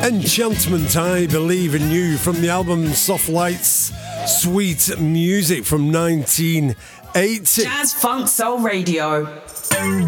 Enchantment, I Believe in You, from the album Soft Lights, Sweet Music from 1980. Jazz Funk Soul Radio.